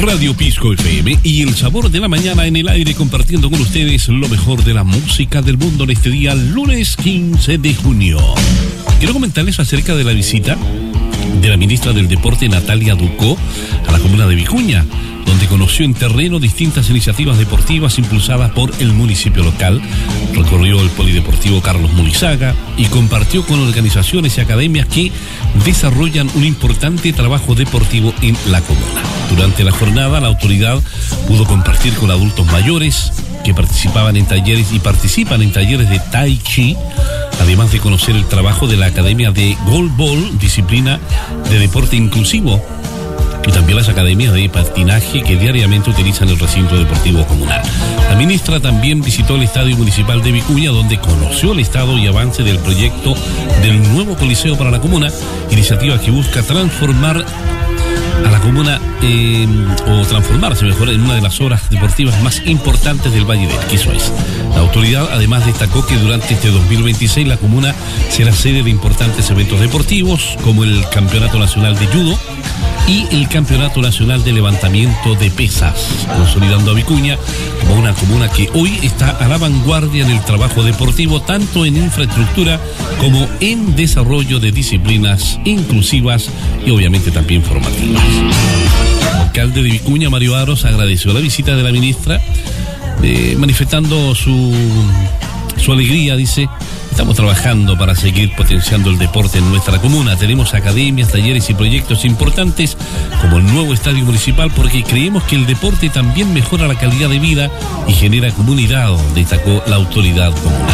Radio Pisco FM y el sabor de la mañana en el aire, compartiendo con ustedes lo mejor de la música del mundo en este día, lunes 15 de junio. Quiero comentarles acerca de la visita de la ministra del Deporte, Natalia Ducó, a la comuna de Vicuña, donde conoció en terreno distintas iniciativas deportivas impulsadas por el municipio local. Recorrió el Polideportivo Carlos Mulizaga y compartió con organizaciones y academias que desarrollan un importante trabajo deportivo en la comuna. Durante la jornada, la autoridad pudo compartir con adultos mayores que participan en talleres de Tai Chi, además de conocer el trabajo de la Academia de Goalball, disciplina de deporte inclusivo, y también las academias de patinaje que diariamente utilizan el recinto deportivo comunal. La ministra también visitó el Estadio Municipal de Vicuña, donde conoció el estado y avance del proyecto del nuevo coliseo para la comuna, iniciativa que busca transformar a la comuna o transformarse mejor en una de las obras deportivas más importantes del Valle del Quizó. La autoridad además destacó que durante este 2026 la comuna será sede de importantes eventos deportivos como el Campeonato Nacional de Judo y el Campeonato Nacional de Levantamiento de Pesas, consolidando a Vicuña como una comuna que hoy está a la vanguardia en el trabajo deportivo, tanto en infraestructura como en desarrollo de disciplinas inclusivas y obviamente también formativas. El alcalde de Vicuña, Mario Aros, agradeció la visita de la ministra, manifestando su alegría. Dice: estamos trabajando para seguir potenciando el deporte en nuestra comuna. Tenemos academias, talleres y proyectos importantes como el nuevo estadio municipal, porque creemos que el deporte también mejora la calidad de vida y genera comunidad, destacó la autoridad comunal.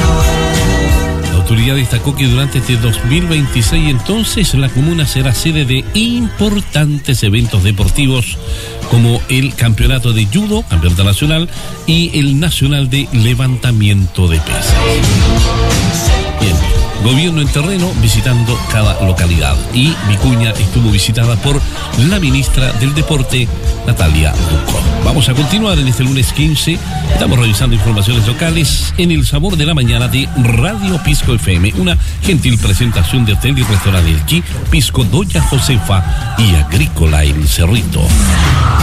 La autoridad destacó que durante este 2026 entonces la comuna será sede de importantes eventos deportivos como el campeonato de judo, campeonato nacional, y el nacional de levantamiento de pesas. Bien, gobierno en terreno visitando cada localidad, y Vicuña estuvo visitada por la ministra del Deporte, Natalia Ducó. Vamos a continuar en este lunes 15. Estamos revisando informaciones locales en el sabor de la mañana de Radio Pisco FM, una gentil presentación de Hotel y Restaurante El Qui, Pisco Doña Josefa y Agrícola El Cerrito.